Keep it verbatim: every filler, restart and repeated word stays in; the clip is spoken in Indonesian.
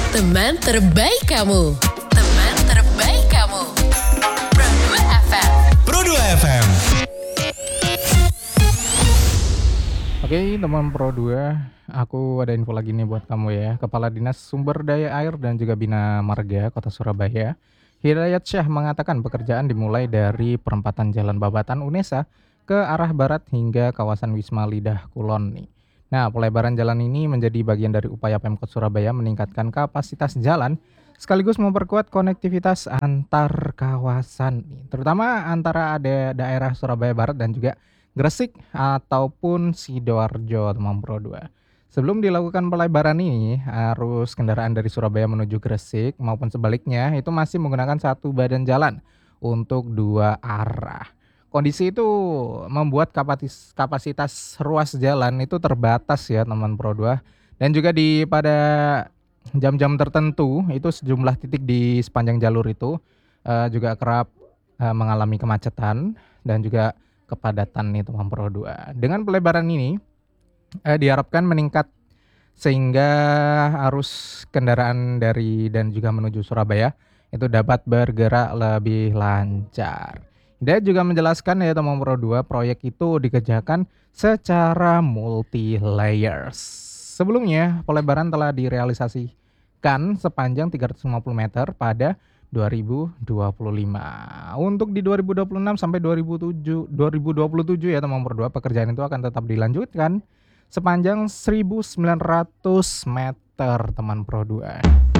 Teman terbaik kamu. Teman terbaik kamu. Pro dua F M. Pro dua F M. Oke teman Pro dua, aku ada info lagi nih buat kamu ya. Kepala Dinas Sumber Daya Air dan juga Bina Marga Kota Surabaya, Hidayat Syah mengatakan pekerjaan dimulai dari perempatan Jalan Babatan Unesa ke arah barat hingga kawasan Wisma Lidah Kulon nih. Nah, pelebaran jalan ini menjadi bagian dari upaya Pemkot Surabaya meningkatkan kapasitas jalan sekaligus memperkuat konektivitas antar kawasan nih, terutama antara ada daerah Surabaya Barat dan juga Gresik ataupun Sidoarjo teman Pro dua. Sebelum dilakukan pelebaran ini, arus kendaraan dari Surabaya menuju Gresik maupun sebaliknya itu masih menggunakan satu badan jalan untuk dua arah. Kondisi itu membuat kapasitas, kapasitas ruas jalan itu terbatas ya teman Pro dua. Dan juga di pada jam-jam tertentu itu sejumlah titik di sepanjang jalur itu uh, juga kerap uh, mengalami kemacetan dan juga kepadatan nih teman Pro dua. Dengan pelebaran ini uh, diharapkan meningkat sehingga arus kendaraan dari dan juga menuju Surabaya itu dapat bergerak lebih lancar. Dia juga menjelaskan ya teman Pro dua, proyek itu dikerjakan secara multi layers. Sebelumnya pelebaran telah direalisasikan sepanjang tiga ratus lima puluh meter pada dua ribu dua puluh lima. Untuk di dua ribu dua puluh enam sampai dua ribu dua puluh tujuh ya teman Pro dua, pekerjaan itu akan tetap dilanjutkan sepanjang seribu sembilan ratus meter teman Pro dua.